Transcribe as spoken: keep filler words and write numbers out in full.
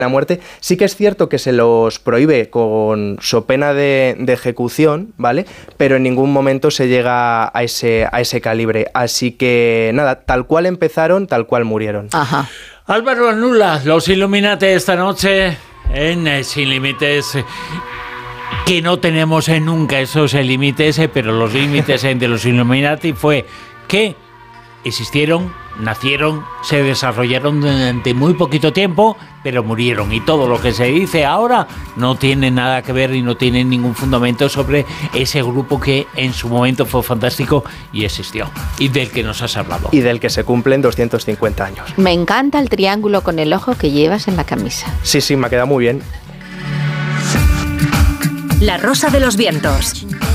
a muerte. Sí que es cierto que se los prohíbe con so pena de, de ejecución, ¿vale? Pero en ningún momento se llega a ese, a ese calibre. Así que nada, tal cual empezaron, tal cual murieron. Ajá. Álvaro Anula, los Illuminati esta noche en eh, Sin Límites. Que no tenemos eh, nunca esos eh, límites, eh, pero los límites eh, de los Illuminati fue que existieron, nacieron, se desarrollaron durante muy poquito tiempo, pero murieron. Y todo lo que se dice ahora no tiene nada que ver y no tiene ningún fundamento sobre ese grupo que en su momento fue fantástico y existió. Y del que nos has hablado. Y del que se cumplen doscientos cincuenta años. Me encanta el triángulo con el ojo que llevas en la camisa. Sí, sí, me ha quedado muy bien. La Rosa de los Vientos.